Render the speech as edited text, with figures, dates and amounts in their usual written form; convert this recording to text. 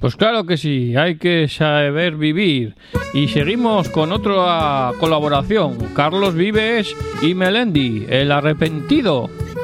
Pues claro que sí, hay que saber vivir. Y seguimos con otra colaboración, Carlos Vives y Melendi, El Arrepentido.